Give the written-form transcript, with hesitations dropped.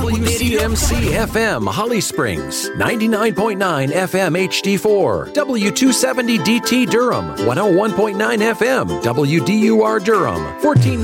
WCMC FM Holly Springs, 99.9 FM HD4, W270 DT Durham, 101.9 FM WDUR Durham, 14